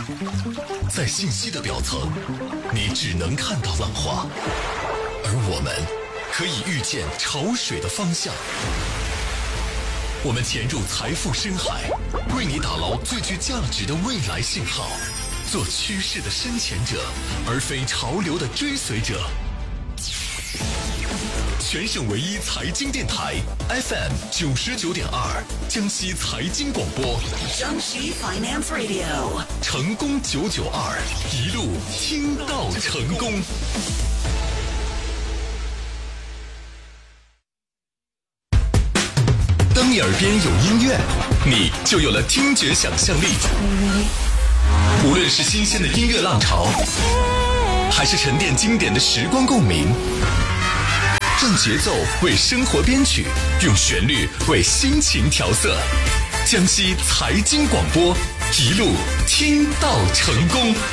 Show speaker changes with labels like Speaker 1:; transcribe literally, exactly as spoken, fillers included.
Speaker 1: 在信息的表层，你只能看到浪花，而我们可以预见潮水的方向。我们潜入财富深海，为你打捞最具价值的未来信号，做趋势的深潜者，而非潮流的追随者。全省唯一财经电台 F M 九十九点二，江西财经广播，
Speaker 2: 江西 Finance Radio，
Speaker 1: 成功九九二，一路听到成功。当你耳边有音乐，你就有了听觉想象力。无论是新鲜的音乐浪潮，还是沉淀经典的时光共鸣，让节奏为生活编曲，用旋律为心情调色。江西财经广播，一路听到成功。